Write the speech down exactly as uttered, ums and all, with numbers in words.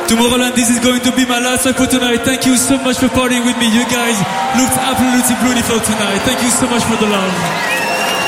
Tomorrowland, this is going to be my last one for tonight. Thank you so much for partying with me. You guys looked absolutely beautiful tonight. Thank you so much for the love.